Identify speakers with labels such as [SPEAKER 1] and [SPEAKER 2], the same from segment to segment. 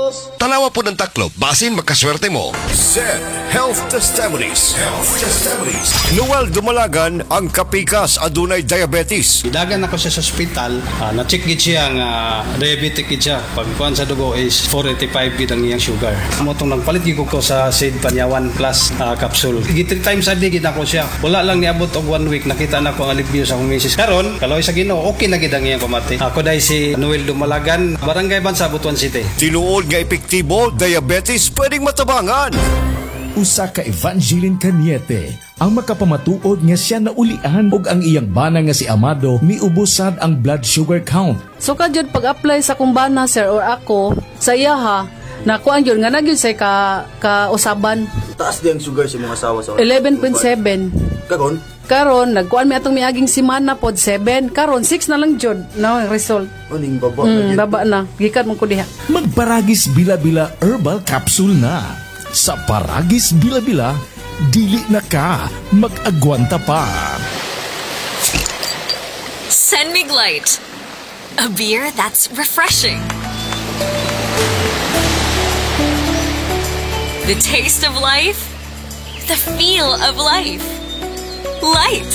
[SPEAKER 1] Tanawa po ng taklob, basin magkaswerte mo.
[SPEAKER 2] Zed Health Testimonies. Noel Dumalagan ang kapikas adunay diabetes.
[SPEAKER 3] Idagan ako siya sa ospital, na-check gid siya nga diabetic gid siya. Pagkuhan sa dugo is 485 gid ang iyang sugar. Motong nagpalit gid ko sa Sid Panyawan Plus capsule. 3 times a day gid ako siya. Wala lang niabot og 1 week nakita na ko ang alibyo sa akong misis. Karon, kaloy sa Ginoo, okay na gid ang iyang pamati. Ako dai si Noel Dumalagan, Barangay Bansa, Butuan City.
[SPEAKER 2] Tinuod nga epektibo, diabetes pwedeng matabangan.
[SPEAKER 4] Usa ka Evangeline Cañete ang makapamatuod nga siya naulian og ang iyang bana nga si Amado miubusad ang blood sugar count.
[SPEAKER 5] So kadyod pag-apply sa kumbana sir or ako sa iya ha, nakuan yun nga nagyud say ka-usaban.
[SPEAKER 6] Taas di ang sugar sa mga asawa sa
[SPEAKER 5] 11.7. Karon nagkuan mi atong miaging semana pod 7. Karon 6 na lang jud na ang result.
[SPEAKER 6] Aning baba
[SPEAKER 5] baba na. Gikan mo ko diha.
[SPEAKER 4] Magparagis bila-bila herbal capsule na. Sa Paragis Bila-Bila, dili na ka mag-agwanta pa.
[SPEAKER 7] Senmig Light, a beer that's refreshing. The taste of life, the feel of life. Light.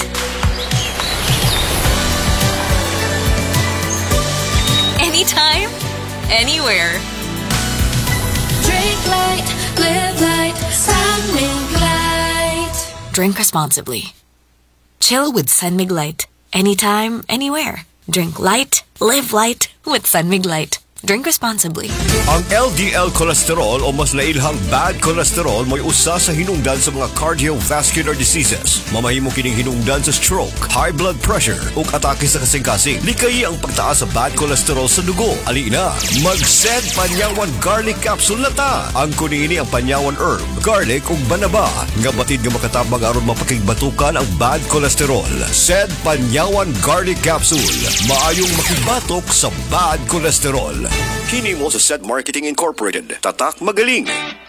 [SPEAKER 7] Anytime, anywhere.
[SPEAKER 8] Drink light, live light, Senmig Light.
[SPEAKER 7] Drink responsibly. Chill with Senmig Light. Anytime, anywhere. Drink light, live light with Senmig Light. Drink responsibly.
[SPEAKER 2] Ang LDL cholesterol o mas nailhang bad cholesterol mo'y usa sa hinungdan sa mga cardiovascular diseases. Mamahimo kining hinungdan sa stroke, high blood pressure ug atake sa kasing-kasing. Likay ang pagtaas sa bad cholesterol sa dugo. Alina, mag-Zed Panyawan Garlic Capsule na ta. Ang kunini ang Panyawan herb, garlic ug banaba nga batid nga makatabang aron mapakigbatukan ang bad cholesterol. Zed Panyawan Garlic Capsule, maayong makibatok sa bad cholesterol. Hini mo sa Zed Marketing Incorporated. Tatak magaling.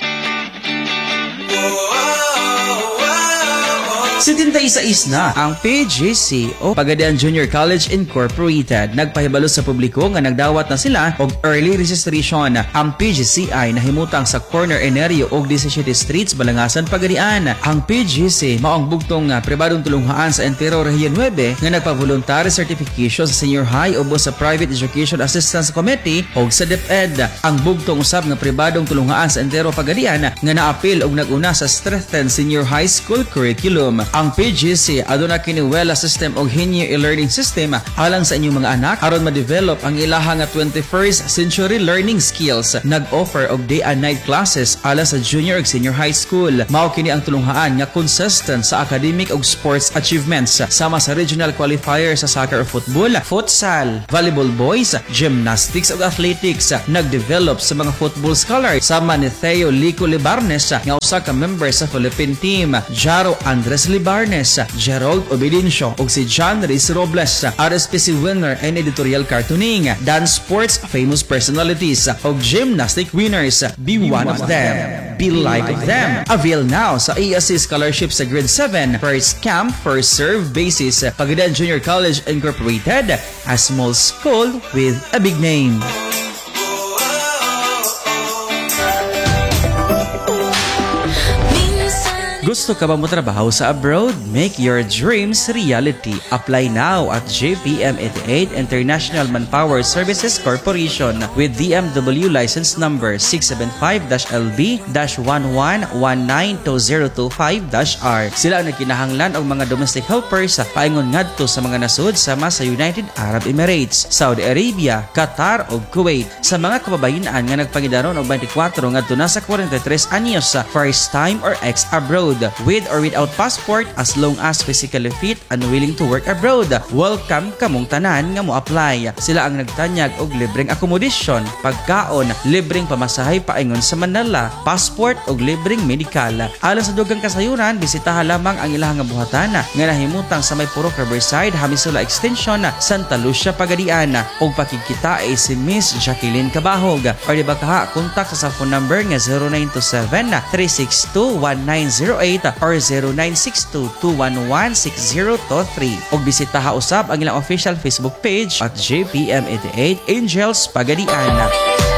[SPEAKER 9] 76 na ang PGC o Pagadian Junior College Incorporated. Nagpahibalo sa publiko nga nagdawat na sila og early registration. Ang PGCI nahimutang sa corner Enerio og 17 Streets, Balangasan, Pagadian. Ang PGC mao ang bugtong pribadong tulunghaan sa Entero Region 9 nga nagpa-voluntary certification sa senior high ubos sa Private Education Assistance Committee og sa DepEd. Ang bugtong usab nga pribadong tulunghaan sa Entero Pagadian nga naapil og naguna sa strengthened senior high school curriculum. Ang PGC aduna kini wella system og hinyo e-learning system alang sa inyong mga anak aron ma-develop ang ilaha nga 21st century learning skills. Nag-offer og day and night classes alang sa junior ug senior high school. Mao kini ang tulunghaan nga consistent sa academic ug sports achievements sama sa regional qualifier sa soccer o football, futsal, volleyball boys, gymnastics ug athletics. Nag-develop sa mga football scholar sama ni Theo Lico Libarnes nga usa ka member sa Philippine team, Jaro Andres Libarnes, Gerald Obidencio ug si John Reyes Robles. RSPC winner and editorial cartooning, dance sports famous personalities ug gymnastic winners. Be one of them. Be like them. Avail now sa ESC scholarship sa grade 7 first come first serve basis. Pagadian Junior College Incorporated, a small school with a big name. Gusto ka ba mo trabaho sa abroad? Make your dreams reality. Apply now at JPM 88 International Manpower Services Corporation with DMW license number 675-LB-11192025-R. Sila ang nagkinahanglan og mga domestic helpers paingon ngadto sa mga nasud sama sa United Arab Emirates, Saudi Arabia, Qatar ug Kuwait. Sa mga kababayan nga nagpangidaron og 24 ngadto na sa 43 anyos sa first time or ex abroad with or without passport as long as physically fit and willing to work abroad. Welcome kamong tanan nga mo apply. Sila ang nagtanyag og libreng accommodation, pagkaon, libreng pamasahay paingon sa Manila, passport ug libreng medical. Alang sa dugang kasayuran, bisitaha lamang ang ilahang nga buhatan nga nahimutang sa may Purok Riverside, Hamisula Extension, Santa Lucia, Pagadian. Og pakikita ay si Miss Jacqueline Cabahog. Or diba kaha, kontak sa phone number nga 0927-362-1908 or 0962-211-6023. Og bisitaha usab ang ilang official Facebook page at JPM88 Angels Pagadian.